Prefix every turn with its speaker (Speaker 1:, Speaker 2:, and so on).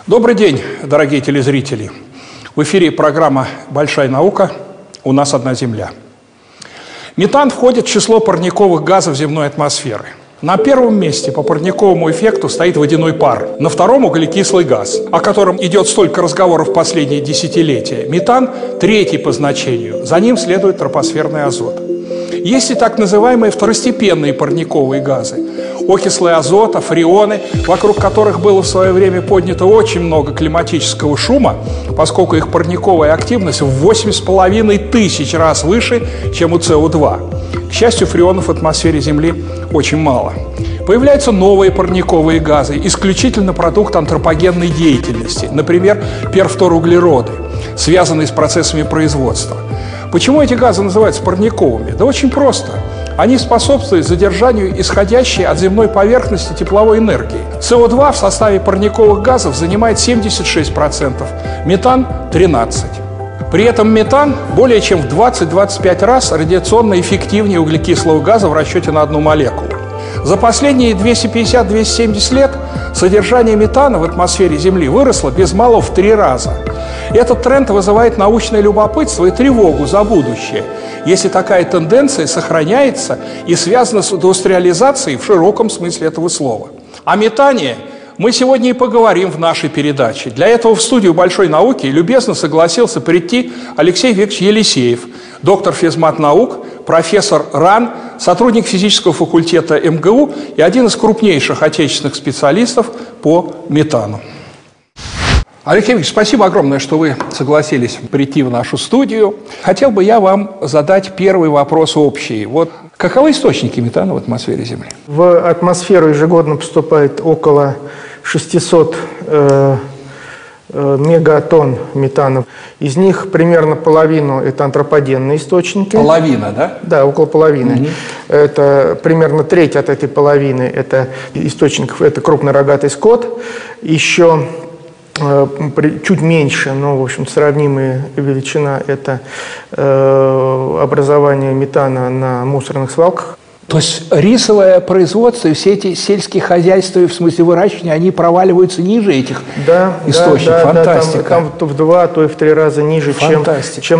Speaker 1: Добрый день, дорогие телезрители. В эфире программа «Большая наука. У нас одна Земля». Метан входит в число парниковых газов земной атмосферы. На первом месте по парниковому эффекту стоит водяной пар, на втором углекислый газ, о котором идет столько разговоров в последние десятилетия. Метан третий по значению, за ним следует тропосферный азот. Есть и так называемые второстепенные парниковые газы. Окислы азота, фреоны, вокруг которых было в свое время поднято очень много климатического шума, поскольку их парниковая активность в 8500 раз выше, чем у СО2. К счастью, фреонов в атмосфере Земли очень мало. Появляются новые парниковые газы, исключительно продукт антропогенной деятельности, например, перфторуглероды, связанные с процессами производства. Почему эти газы называются парниковыми? Да очень просто. Они способствуют задержанию исходящей от земной поверхности тепловой энергии. СО2 в составе парниковых газов занимает 76%, метан – 13%. При этом метан более чем в 20-25 раз радиационно эффективнее углекислого газа в расчете на одну молекулу. За последние 250-270 лет содержание метана в атмосфере Земли выросло без малого в 3 раза. Этот тренд вызывает научное любопытство и тревогу за будущее, если такая тенденция сохраняется и связана с индустриализацией в широком смысле этого слова. О метане мы сегодня и поговорим в нашей передаче. Для этого в студию «Большой науки» любезно согласился прийти Алексей Викторович Елисеев, доктор физмат-наук, профессор РАН, сотрудник физического факультета МГУ и один из крупнейших отечественных специалистов по метану. Алексей Викторович, спасибо огромное, что вы согласились прийти в нашу студию. Хотел бы я вам задать первый вопрос общий. Вот каковы источники метана в атмосфере Земли?
Speaker 2: В атмосферу ежегодно поступает около 600 мегатонн метана. Из них примерно половину – это антропогенные источники.
Speaker 1: Половина, да?
Speaker 2: Да, около половины. Это примерно треть от этой половины – это источников, это крупный рогатый скот. Еще чуть меньше, но, в общем, сравнимая величина – это образование метана на мусорных свалках.
Speaker 1: То есть рисовое производство и все эти сельские хозяйства, в смысле выращивания, они проваливаются ниже этих источников?
Speaker 2: Да,
Speaker 1: фантастика.
Speaker 2: там в 2, а то и в 3 раза ниже, чем